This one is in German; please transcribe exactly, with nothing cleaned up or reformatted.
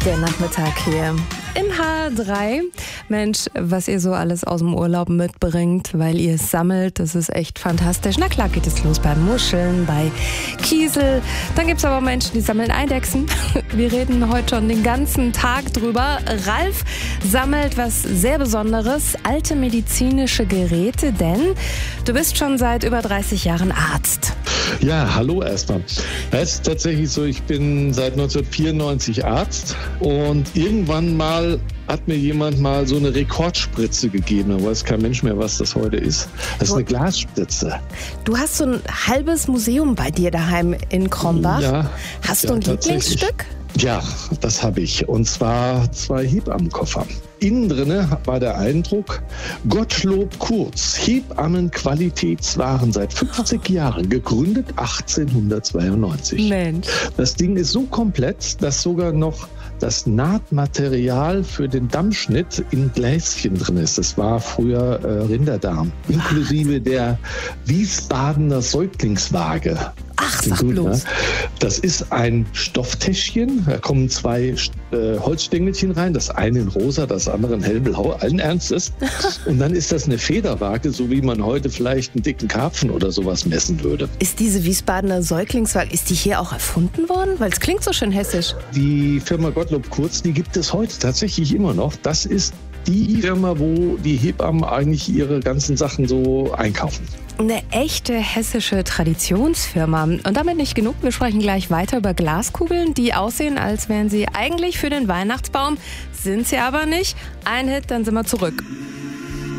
Der Nachmittag hier in H drei. Mensch, was ihr so alles aus dem Urlaub mitbringt, weil ihr es sammelt, das ist echt fantastisch. Na klar geht es los bei Muscheln, bei Kiesel. Dann gibt es aber Menschen, die sammeln Eidechsen. Wir reden heute schon den ganzen Tag drüber. Ralf sammelt was sehr Besonderes, alte medizinische Geräte, denn du bist schon seit über dreißig Jahren Arzt. Ja, hallo erstmal. Es ist tatsächlich so, ich bin seit neunzehnhundertvierundneunzig Arzt und irgendwann mal hat mir jemand mal so eine Rekordspritze gegeben. Da weiß kein Mensch mehr, was das heute ist. Das ist eine Glasspritze. Du hast so ein halbes Museum bei dir daheim in Krombach. Ja. Hast ja, du ein Lieblingsstück? Ja, das habe ich. Und zwar zwei Hebammenkoffer. Innen drinne war der Eindruck, Gottlob Kurz, Hebammenqualitätswaren seit fünfzig Jahren, gegründet achtzehnhundertzweiundneunzig. Mensch. Das Ding ist so komplett, dass sogar noch das Nahtmaterial für den Dammschnitt in Gläschen drin ist. Das war früher äh, Rinderdarm, inklusive der Wiesbadener Säuglingswaage. Ach, sag Gut, bloß. Ne? Das ist ein Stofftäschchen, da kommen zwei äh, Holzstängelchen rein, das eine in rosa, das andere in hellblau, allen Ernstes. Und dann ist das eine Federwaage, so wie man heute vielleicht einen dicken Karpfen oder sowas messen würde. Ist diese Wiesbadener Säuglingswaage, ist die hier auch erfunden worden? Weil es klingt so schön hessisch. Die Firma Gottlob Kurz, die gibt es heute tatsächlich immer noch. Das ist die Firma, wo die Hebammen eigentlich ihre ganzen Sachen so einkaufen. Eine echte hessische Traditionsfirma. Und damit nicht genug, wir sprechen gleich weiter über Glaskugeln, die aussehen, als wären sie eigentlich für den Weihnachtsbaum, sind sie aber nicht. Ein Hit, dann sind wir zurück.